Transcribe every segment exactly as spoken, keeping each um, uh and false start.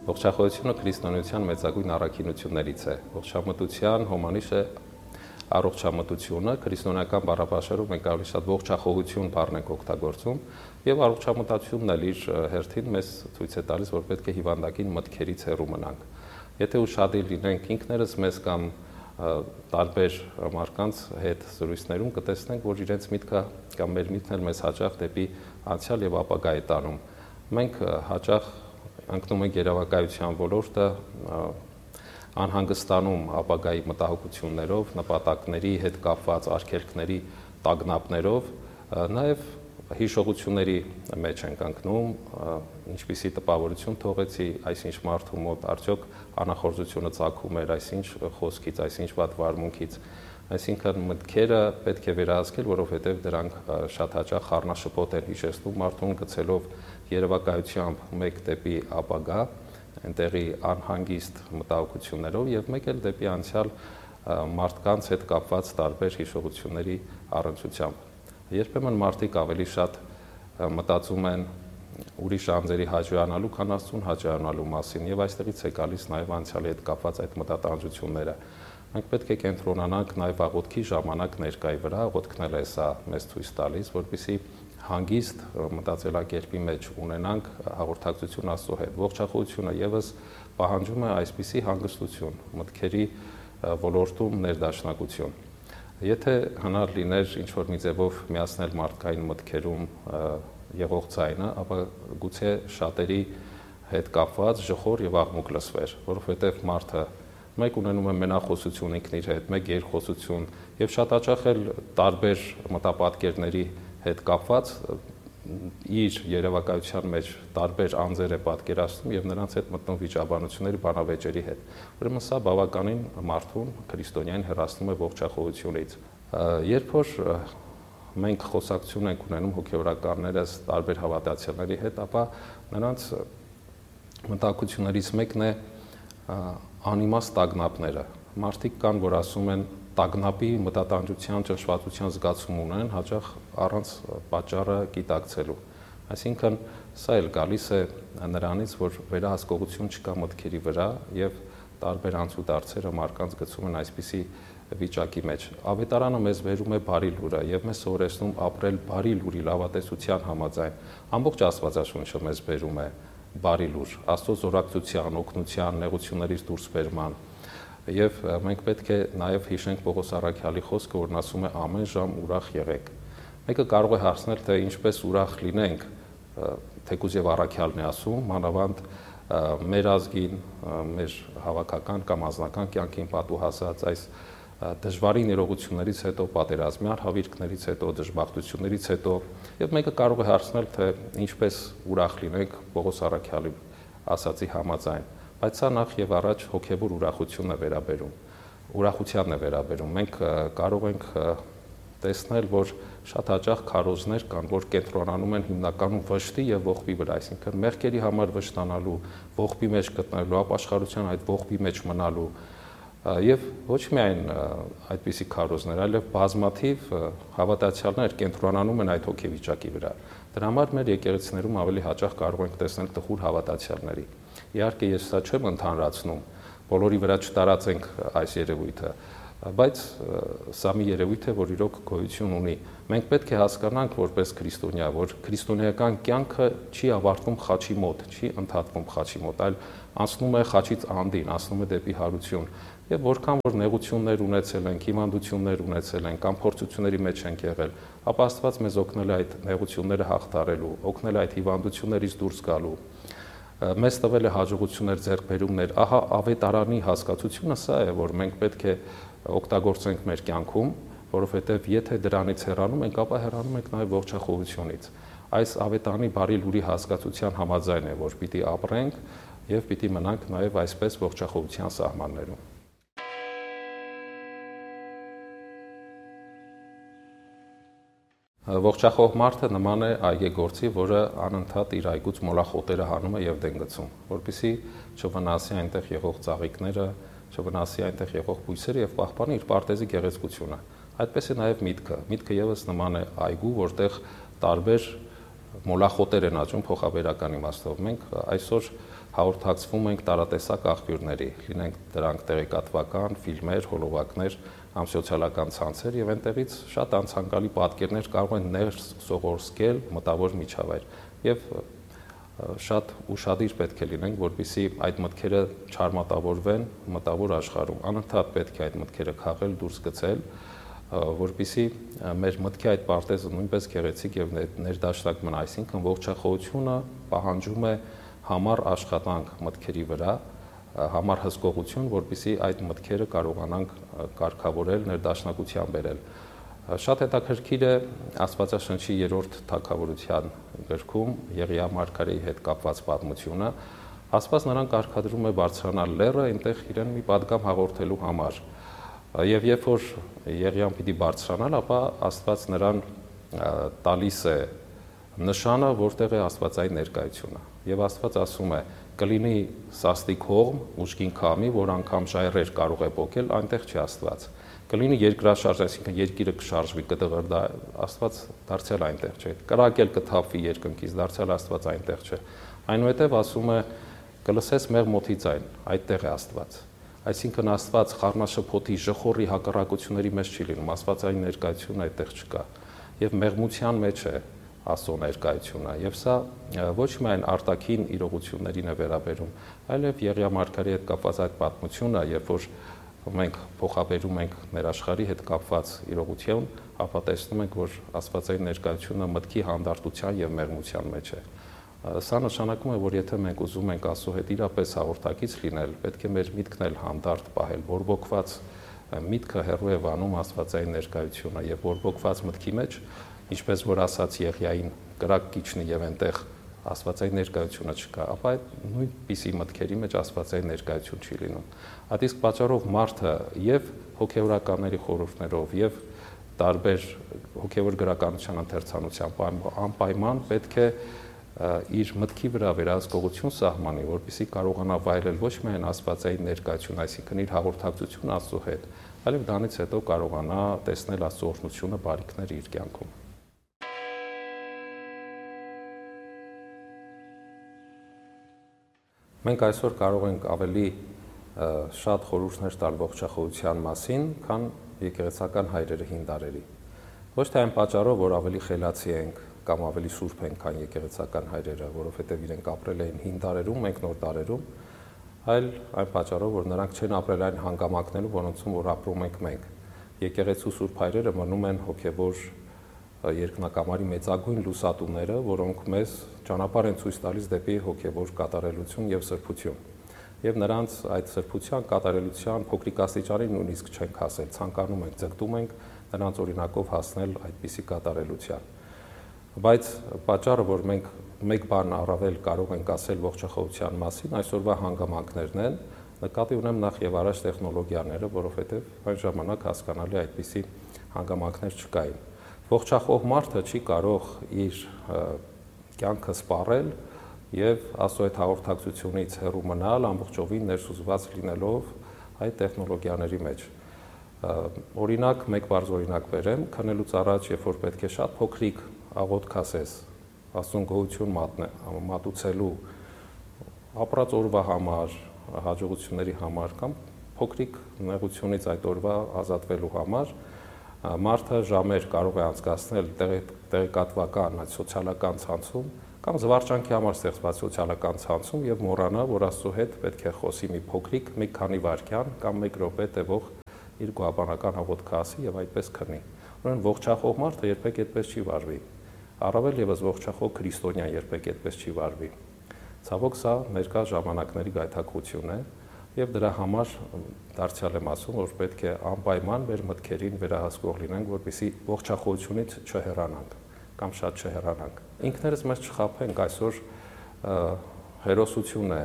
Ողջախոհությունը քրիստոնեության մեծագույն առաքինություններից է։ Ողջամտության հոմանիշ է առողջամտությունը, քրիստոնեական բառապաշարում մենք ավելի շատ ողջախոհություն բառն ենք օգտագործում, եւ առողջամտությունն էլ իր հերթին մեզ ցույց է տալիս, որ պետք է հիվանդակին մտքերից հեռու մնանք։ Եթե ուշադիր լինենք ինքներս մեզ կամ տարբեր մարդկանց հետ զրույցներում կտեսնենք, որ իրենց միտքը կամ մեր միտքն էլ մեզ հաճախ դեպի անցյալ եւ ապագա է տանում։ Մենք հաճախ ընկնում ենք երևակայության ոլորտը, անհանգստանում ապագայի մտահոգություններով, նպատակների հետ կապված արգելքների տագնապներով, նաև հիշողությունների մեջ ենք ընկնում, ինչպիսի տպավորություն թողեցի այսինչ մարդու մոտ, արդյոք անախորժությունը ծագում էր այսինչ խոսքից, այսինչ վատ վարմունքից, այսինքն մտքերը պետք է վերահսկել, որովհետև դրանք շատ հաճախ խառնաշփոթ են հիշեցնում մարդուն գցելով երևակայությամբ մեկ դեպի ապագա, այնտեղի անհանգիստ մտահոգություններով եւ մեկ էլ դեպի անցյալ մարդկանց հետ կապված տարբեր հիշողությունների առնչությամբ։ Երբեմն մարդիկ ավելի շատ մտածում են ուրիշ անձերի հաջողանալու, քան Աստծուն հաջողանալու մասին եւ այստեղից է գալիս նաեւ անցյալի հետ կապված այդ մտատանջությունները։ Մենք պետք է կենտրոնանանք նաեւ աղոթքի ժամանակ ներկայի վրա, աղոթքն էլ է սա մեզ ցույց տալիս, որպեսզի հանգիստ մտածելակերպի մեջ ունենանք հաղորդակցություն Աստծո հետ։ Ողջախոհությունը եւս պահանջում է այսպիսի հանգստություն, մտքերի ոլորտում ներդաշնակություն։ Եթե հնար լիներ ինչ-որ մի ձևով միացնել մարդկային մտքերում եղող ձայնը, ապա գուցե շատերի հետ կապված ժխոր եւ աղմուկ լսվեր, որովհետեւ մարդը մեկ ունենում է մենախոսություն ինքն իր հետ, մեկ երկխոսություն եւ շատ հաճախ էլ տարբեր մտապատկերների հետ կապված իր երևակայության մեջ տարբեր անձեր է պատկերացնում եւ նրանց հետ մտնում վիճաբանությունների բանավեճերի հետ։ Ուրեմն սա բավականին մարդուն քրիստոնյային հեռացնում է ողջախոհությունից։ Երբ որ մենք խոսակցություն ենք ունենում հոգեորականներս տարբեր հավատացյալների հետ, ապա նրանց մտահոգություններից մեկն է անիմաստ տագնապները։ Մարդիկ կան, որ ասում են տագնապի մտատանջության ճշմարտության զգացում ունեն, հաճախ առանց պատճառը գիտակցելու։ Այսինքն սա էլ գալիս է նրանից, որ վերահսկողություն չկա մտքերի վրա եւ տարբեր անցուդարձերը մարդկանց գցում են այսպիսի վիճակի մեջ։ Ավետարանը մեզ վերում է բարի լուրը եւ մեզ սովորեցնում ապրել բարի լուրի լավատեսության համաձայն։ Ամբողջ Աստվածաշունչը մեզ վերում է բարի լուր, Աստծո զորակցության, օգնության, նեղություններից դուրս բերման։ Եվ մենք պետք է նաև հիշենք Պողոս առաքյալի խոսքը, որն ասում է ամեն ժամ ուրախ եղեք։ Մեկը կարող է հարցնել, թե ինչպես ուրախ լինենք, թեկուզ եւ առաքյալն է ասում, մանավանդ մեր ազգին, մեր հավաքական կամ անձնական կյանքին պատուհասած այս դժվարին իրողություններից հետո, պատերազմի արհավիրքներից հետո, դժբախտություններից հետո, եւ մեկը կարող է հարցնել, թե ինչպես ուրախ լինենք Պողոս առաքյալի ասացի համաձայն։ Բայց սա նախ եւ առաջ հոգեբոր ուրախությունն է վերաբերում, ուրախությանն է վերաբերում։ Մենք կարող ենք տեսնել, որ շատ հաճախ քարոզներ կան, որ կենտրոնանում են հիմնականում վշտի եւ ողբի վրա, այսինքն մեղքերի համար վշտանալու, ողբի մեջ գտնելու, ապաշխարության այդ ողբի մեջ մնալու եւ ոչ միայն այդպիսի քարոզներ, այլև բազմաթիվ հավատացյալներ կենտրոնանում են այդ հոգեվիճակի վրա։ Դրա համար մեր եկեղեցիներում ավելի հաճախ կարող ենք տեսնել տխուր հավատացյալների։ Իհարկե ես սա չեմ ընդհանրացնում, բոլորի վրա չտարածենք այս երևույթը, բայց սա մի երևույթ է, որ իրոք գոյություն ունի։ Մենք պետք է հասկանանք որպես քրիստոնյա, որ քրիստոնեական կյանքը չի ավարտվում խաչի մոտ, չի ընդհատվում խաչի մոտ, այլ անցնում է խաչից անդին, անցնում է դեպի հարություն։ Եվ որքան որ նեղություններ ունեցել ենք, հիվանդություններ ունեցել ենք, կամ փորձությունների մեջ ենք եղել, ապա Աստված մեզ օգնել է այդ նեղությունները հաղթարելու, օգնել է այդ հիվանդություններից դուրս գալու։ Մեզ տվել է հաջողություններ, ձեռքբերումներ, ահա ավետարանի հասկացությունը սա է, որ մենք պետք է օգտագործենք մեր կյանքում, որովհետև եթե դրանից հեռանում ենք, ապա հեռանում ենք նաև ողջախոհությունից։ Այս ավետարանի բարի լուրի հասկացության համաձայն է, որ պիտի ապրենք եւ պիտի մնանք նաև այսպես ողջախոհության սահմաններում։ Ողջախոհ մարդը նման է այգեգործի, որը անընդհատ իր այգուց մոլախոտերը հանում է եւ դեն գցում, որպեսզի չվնասի այնտեղ եղող ծաղիկները, չվնասի այնտեղ եղող բույսերը եւ պահպանի իր պարտեզի գեղեցկությունը։ Այդպես է նաեւ միտքը։ Միտքը եւս նման է այգու, որտեղ տարբեր մոլախոտեր են աճում փոխաբերական իմաստով։ Մենք այսօր հաղորդակցվում ենք տարատեսակ աղբյուրների, լինենք դրանք տեղեկատվական, ֆիլմեր, հոլովակներ, կամ սոցիալական ցանցեր, եւ այնտեղից շատ անցանկալի պատկերներ կարող են ներս սողորսկել մտավոր միջավայր։ Եվ շատ ուշադիր պետք է լինենք, որպեսզի այդ մտքերը չարմատավորվեն մտավոր աշխարհում։ Անընդհատ պետք է այդ մտքերը քաղել, դուրս գցել, որպեսզի մեր մտքի այդ պարտեզը նույնպես գեղեցիկ եւ ներդաշնակ մնա, այսինքն ողջախոհությունը պահանջում է համառ աշխատանք մտքերի վրա, համառ հսկողություն, որպեսզի այդ մտքերը կարողանանք կարգավորել, ներդաշնակության բերել։ Շատ հետաքրքիր է Աստվածաշնչի երրորդ թագավորության գրքում Եղիա մարգարեի հետ կապված պատմությունը։ Աստված նրան կարգադրում է բարձրանալ լեռը, այնտեղ իրեն մի պատգամ հաղորդելու համար։ Եվ երբ որ Եղիան պիտի բարձրանալ, ապա Աստված նրան տալիս է նշանը, որտեղ է Աստվածային ներկայությունը։ Եվ Աստված ասում է. կլինի սաստիկ հողմ, ուժգին քամի, որ անգամ ժայռեր կարող է պոկել, այնտեղ չի Աստված։ Կլինի երկրաշարժ, այսինքն երկիրը կշարժվի, կդղրդա, Աստված դարձյալ այնտեղ չէ։ Կրակել կթափվի երկնքից, դարձյալ Աստված այնտեղ չէ։ Այնուհետև ասում է. կլսես մեղ մոթի ձայն, այդտեղ է Աստված։ Այսինքն Աստված խառնաշփոթի ժխորի հակառակությունների մեջ չի լինում, Աստվածային ներկայությունը այդտեղ չկա։ Եվ մեղմության մեջ է Աստծո ներկայությունը, եւ սա ոչ միայն արտաքին իրողություններին է վերաբերում, այլև Եղիա մարգարեի հետ կապված այդ պատմությունը, երբ որ մենք փոխաբերում ենք մեր աշխարհի հետ կապված իրողություն, ապա տեսնում ենք, որ Աստվածային ներկայությունը մտքի հանդարտության եւ մեղմության մեջ է։ Սա նշանակում է, որ եթե մենք ուզում ենք Աստծո հետ իրապես հաղորդակից լինել, պետք է մեր միտքն էլ հանդարտ պահել, բորբոքված միտքը հեռու է վանում Աստվածային ներկայությունը եւ բորբոքված մտքի մեջ, ինչպես որ ասաց Եղիային, կրակ կիջնի եւ այնտեղ Աստվածային ներկայությունը չկա, ապա այդ նույնպիսի մտքերի մեջ Աստվածային ներկայություն չի լինում։ Այդ իսկ պատճառով մարդը եւ հոգեվորականների խորհուրդներով եւ տարբեր հոգեվոր գրականության ընթերցանությամբ անպայման պետք է իր մտքի վրա վերահսկողություն սահմանի, որպեսզի կարողանա վայելել ոչ միայն Աստվածային ներկայություն, այսինքն իր հաղորդակցությունը Աստծո հետ, այլև դրանից հետո կարողանա տեսնել Աստծո օրհնությունը, բարիքները իր կյանքում։ Մենք այսօր կարող ենք ավելի շատ խորհուրդներ տալ ողջախոհության մասին, քան եկեղեցական հայրերը հին դարերի։ Ոչ թե այն պատճառով, որ ավելի խելացի ենք կամ ավելի սուրբ ենք, քան եկեղեցական հայրերը, որովհետև իրենք ապրել էին հին դարերում, մենք նոր դարերում, այլ այն պատճառով, որ նրանք չեն ապրել այն հանգամանքներում, որոնցում որ ապրում ենք մենք։ Եկեղեցու սուրբ հայրերը մնում են հոգևոր երկնակամարի մեծագույն լուսատուները, որոնք մեզ ճանապարհ են ցույց տալիս դեպի հոգևոր կատարելություն եւ սրբություն։ Եվ նրանց այդ սրբության, կատարելության փոքրիկ աստիճանի նույնիսկ չենք հասել, ցանկանում ենք, ձգտում ենք նրանց օրինակով հասնել այդպիսի կատարելության։ Բայց պատճառը, որ մենք մեկ բան առավել կարող ենք ասել ողջախոհության մասին, այսօրվա հանգամանքներն են, նկատի ունեմ նախ եւ առաջ տեխնոլոգիաները, որովհետեւ այն ժամանակ հասկանալի այդպիսի հանգամանքներ չկային։ Ողջախոհ մարդը չի կարող իր կյանքը սպառել եւ Աստծո այդ հաղորդակցությունից հեռու մնալ, ամբողջովին ներսուզված լինելով այդ տեխնոլոգիաների մեջ։ Օրինակ, մեկ բարձ օրինակ բերեմ, քնելուց առաջ, երբ որ պետք է շատ փոքրիկ աղոթք ասես, Աստծուն գոհություն մատուցելու, ապրած օրվա համար, հաջողությունների համար կամ փոքրիկ նեղությունից այդ օրվա ազատվելու համար, մարդը ժամեր կարող է անցկացնել տեղեկատվական, սոցիալական ցանցում կամ զվարճանքի համար ստեղծված սոցիալական ցանցում եւ մոռանա, որ Աստծո հետ պետք է խոսի մի փոքրիկ, մի քանի վայրկյան կամ մեկ րոպե տևող իր գոհաբանական աղոթքը ասի եւ այդպես քնի։ Ուրեմն ողջախոհ մարդը երբեք այդպես չի վարվի։ Առավել եւս ողջախոհ քրիստոնյան երբեք այդպես չի վարվի։ Ցավոք սա ներկա ժամանակների գայթակղություն է եւ դրա համար դարձյալ եմ ասում, որ պետք է անպայման մեր մտքերին վերահսկող լինենք, որպեսզի ողջախոհությունից չհեռանանք կամ շատ չհեռանանք։ Ինքներս մեզ չխաբենք, այսօր հերոսություն է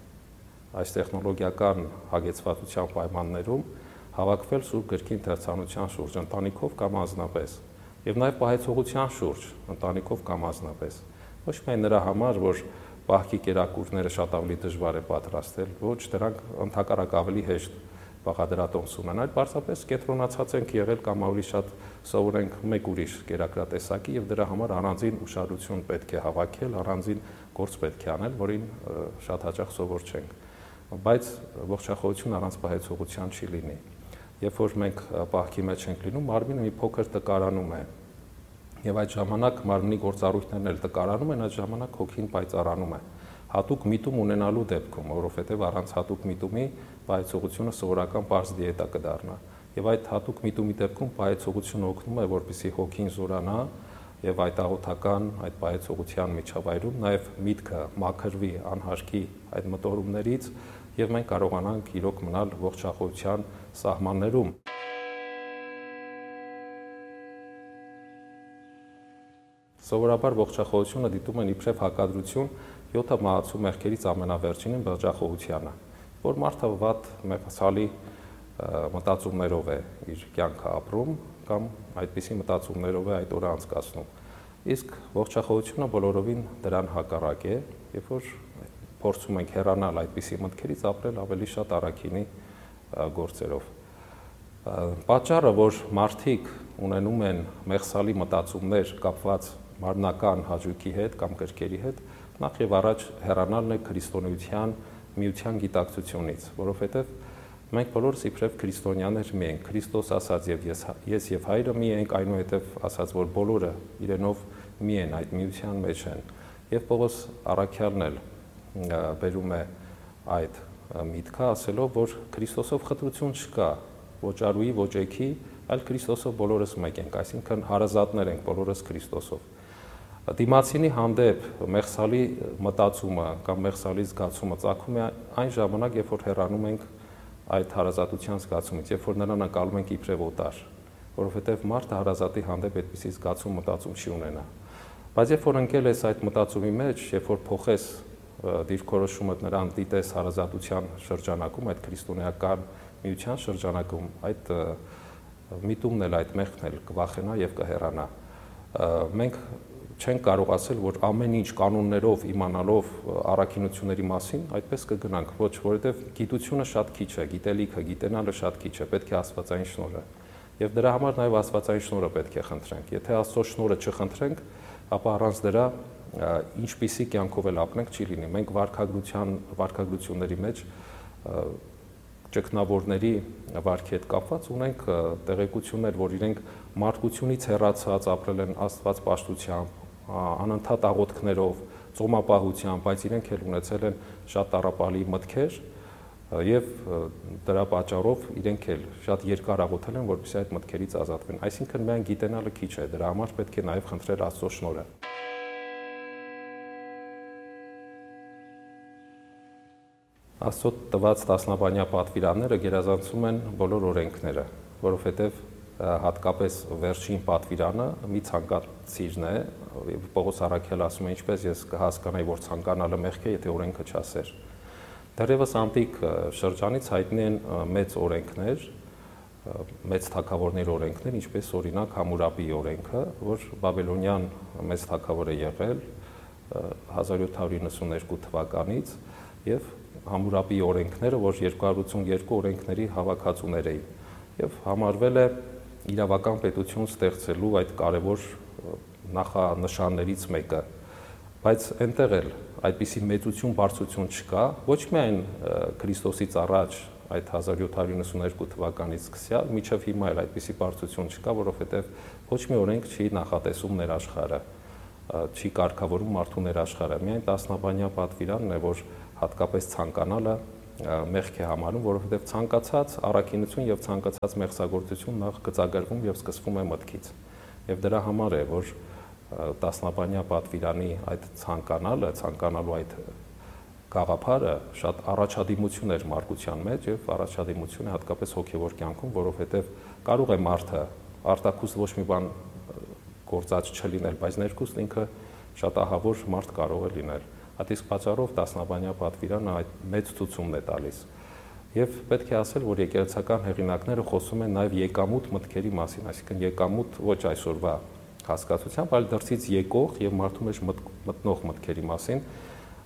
այս տեխնոլոգիական հագեցվածության պայմաններում հավաքվել Սուրբ Գրքի ընթերցանության շուրջ, ընտանիքով կամ անձնապես, եւ նաեւ պահեցողության շուրջ, ընտանիքով կամ անձնապես։ Ոչ միայն նրա համար, որ պահքի կերակուրները շատ ավելի դժվար է պատրաստել, ոչ դրանք ընդհակառակ ավելի հեշտ բաղադրատոմս ունենալ, պարզապես կենտրոնացած ենք եղել կամ ավելի շատ սովորենք մեկ ուրիշ կերակրատեսակի եւ դրա համար առանձին ուշադրություն պետք է հավաքել, առանձին գործ պետք է անել, որին շատ հաճախ սովոր չենք։ Բայց ողջախոհություն առանց պահեցողության չի լինի։ Երբ որ մենք պահքի մեջ ենք լինում, մարմինը մի փոքր տկարանում է։ Եվ այդ ժամանակ մարմնի գործառույթներն էլ տկարանում են, այդ ժամանակ հոգին պայծառանում է։ Հատուկ միտում ունենալու դեպքում, որովհետև առանց հատուկ միտումի պահեցողությունը սովորական պարզ դիետա կդառնա։ Եվ այդ հատուկ միտումի դեպքում պահեցողությունը օգնում է, որպեսզի հոգին զորանա եւ այդ աղոթական, այդ պահեցողության միջավայրում նաեւ միտքը մաքրվի անհարկի այդ մտորումներից եւ մենք կարողանանք իրոք մնալ ողջախոհության սահմաններում։ Սովորաբար ողջախոհությունը դիտում են իբրև հակադրություն յոթ մահացու մեղքերից ամենավերջինին բղջախոհությանը, որ մարդը վատ մեղսալի մտածումներով է իր կյանքը ապրում կամ այդպիսի մտածումներով է այդ օրը անցկացնում։ Իսկ ողջախոհությունը բոլորովին դրան հակառակ է, երբ որ փորձում ենք հեռանալ այդպիսի մտքերից, ապրել ավելի շատ առաքինի գործերով։ Պատճառը, որ մարդիկ ունենում են մեղսալի մտածումներ կապված մարմնական հաճույքի հետ կամ կրքերի հետ, նախ եւ առաջ հեռանալն է քրիստոնեության միության գիտակցությունից, որովհետեւ մենք բոլորս իբրև քրիստոնյաներ մի ենք, Քրիստոս ասաց եւ ես, ես եւ Հայրը մի ենք, այնուհետեւ ասաց, որ բոլորը իրենով մի են, այդ միության մեջ են։ Եվ Պողոս առաքյալն էլ բերում է այդ միտքը, ասելով, որ Քրիստոսով խտրություն չկա, ոչ արուի, ոչ էքի, այլ Քրիստոսով բոլորս մեկ ենք, այսինքն հարազատներ ենք բոլորս Քրիստոսով։ Դիմացինի հանդեպ մեղսալի մտածումը կամ մեղսալի զգացումը ծագում է այն ժամանակ, երբ որ հեռանում ենք այդ հարազատության զգացումից, երբ որ նրան անցալում ենք իբրև օտար, որովհետև մարդը հարազատի հանդեպ այդպիսի զգացում մտածում չի ունենա։ Բայց երբ որ ընկել ես այդ մտածումի մեջ, երբ որ փոխես դիրքորոշումդ նրան դիտես հարազատության շրջանակում, այդ քրիստոնեական միության շրջանակում, այդ միտումն էլ, այդ մեղքն էլ կվախենա եւ կհեռանա։ Մենք չենք կարող ասել, որ ամեն ինչ կանոններով իմանալով առաքինությունների մասին այդպես կգնանք, ոչ, որովհետև գիտությունը շատ քիչ է, գիտելիքը, գիտենալը շատ քիչ է, պետք է աստվածային շնորհը։ Եվ դրա համար նաև աստվածային շնորհը պետք է խնդրենք։ Եթե Աստծո շնորհը չխնդրենք, ապա առանց դրա ինչպիսի կյանքով էլ ապրենք չի լինի։ Մենք վարքագրության, վարքագրությունների մեջ ճգնավորների վարքի հետ կապված ունենք տեղեկություններ, որ իրենք մարդկությունից հեռացած ապրել են աստված պաշտությամբ, անընդհատ աղոթքներով, ծոմապահությամբ, բայց իրենք էլ ունեցել են շատ տառապալի մտքեր եւ դրա պատճառով իրենք էլ շատ երկար աղոթել են, որպեսզի այդ մտքերից ազատվեն։ Այսինքն միայն գիտենալը քիչ է, դրա համար պետք է նաեւ խնդրել Աստծո շնորհը։ Աստծո տված տասնաբանյա պատվիրանները գերազանցում են բոլոր օրենքները, որովհետև հատկապես վերջին պատվիրանը մի ցանկացիրն է, Պողոս առաքյալը ասում է, ինչպես ես կհասկանայի, որ ցանկանալը մեղք է, եթե օրենքը չասեր։ Դեռևս անտիկ շրջանից հայտնի են մեծ օրենքներ, մեծ թագավորների օրենքներ, ինչպես օրինակ Համուրաբիի օրենքը, որ բաբելոնյան մեծ թագավոր է եղել հազար յոթ հարյուր իննսուններկու թվականից եւ Համուրաբիի օրենքները, որ երկու հարյուր ութսունյոթ օրենքների հավաքածուներ էին եւ համարվել է իրավական պետություն ստեղծելու այդ կարևոր նախանշաններից մեկը, բայց այնտեղ էլ այդպիսի մեծություն, բարձրություն չկա, ոչ միայն Քրիստոսից առաջ այդ հազար յոթ հարյուր իննսուններկու թվականից սկսյալ, մինչև հիմա էլ այդպիսի բարձրություն չկա, որովհետև ոչ մի օրենք չի նախատեսում ներաշխարհը, չի կարգավորում մարդու ներաշխարհը, միայն տասնաբանյա պատվիրանն է, որ հատկապես ցանկանալը մեղք է համարում, որովհետև ցանկացած առաքինություն եւ ցանկացած մեղսագործություն նախ գծագրվում եւ սկսվում է մտքից։ Եվ դրա համար է, որ տասնաբանյա պատվիրանի այդ ցանկանալը, ցանկանալու այդ գաղափարը շատ առաջադիմություն էր մարդկության մեջ եւ առաջադիմություն է հատկապես հոգեվոր կյանքում, որովհետև կարող է մարդը արտաքուստ ոչ մի բան գործած չլինել, բայց ներքուստ ինքը շատ ահավոր մարդ կարող է լինել։ Այդ իսկ պատճառով տասնաբանյա պատվիրանը այդ մեծ ցուցումն է տալիս։ Եվ պետք է ասել, որ եկեղեցական հեղինակները խոսում են նաև եկամուտ մտքերի մասին, այսինքն եկամուտ ոչ այսօրվա հասկացությամբ, այլ դրսից եկող եւ մարդու մեջ մտնող մտքերի մասին,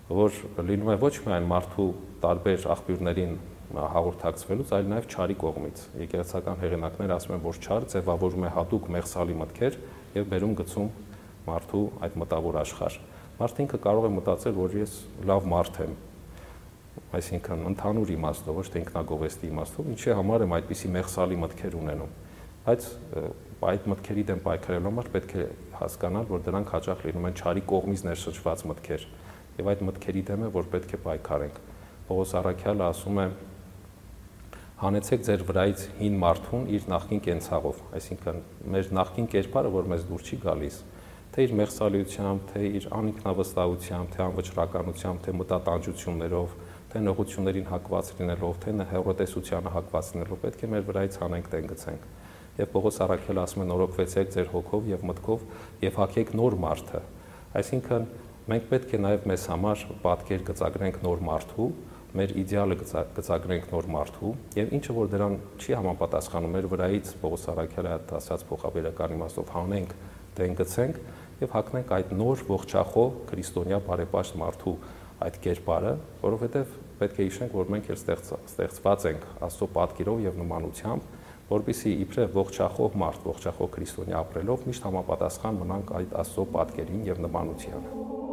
որ լինում է ոչ միայն մարդու տարբեր աղբյուրներին հաղորդակցվելուց, այլ նաև չարի կողմից։ Եկեղեցական հեղինակները ասում են, որ չար ձևավորում է հատուկ մեղսալի մտքեր եւ բերում գցում մարդու այդ մտավոր աշխարհ։ Մարդը ինքը կարող է մտածել, որ ես լավ մարդ եմ, այսինքն ընդհանուր իմաստով, ոչ թե ինքնագովեստի իմաստով, ինչի համար եմ այդպիսի մեղսալի մտքեր ունենում։ Բայց այդ մտքերի դեմ պայքարելու համար պետք է հասկանալ, որ դրանք հաճախ լինում են չարի կողմից ներշնչված մտքեր, եւ այդ մտքերի դեմ է, որ պետք է պայքարենք։ Պողոս առաքյալը ասում է. հանեցեք ձեր վրայից հին մարդուն իր նախկին կենցաղով, այսինքն մեր նախկին կերպարը, որ մեզ դուր չի գալիս, թե իր մեղսալիությամբ, թե իր անինքնավստահությամբ, թե անվճռականությամբ, թե մտատանջություններով, թե նողություններին հակված լինելով, թե հեռուտեսությանը հակված լինելով, պետք է մեր վրայից հանենք տեն գցենք։ Եվ Պողոս առաքյալը ասում է. նորոգվեցեք ձեր հոգով եւ մտքով եւ հագեք նոր մարդը։ Այսինքն մենք պետք է նաեւ մեզ համար պատկեր գծագրենք նոր մարդու, մեր իդեալը գծագրենք նոր մարդու եւ ինչը որ դրան չի համապատասխանում, մեր վրայից Պողոս առաքյալը ասած փոխաբերական իմաստով հանենք, տեն գցենք եւ հագնենք այդ նոր ողջախոհ քրիստոնյա բարեպաշտ մարդու այդ կերպարը, որովհետեւ պետք է հիշենք, որ մենք էլ ստեղծված ենք Աստծո պատկերով եւ նմանությամբ, որպեսզի իբրև ողջախոհ մարդ, ողջախոհ քրիստոնյա ապրելով միշտ համապատասխան մնանք այդ Աստծո պատկերին եւ նմանությանը։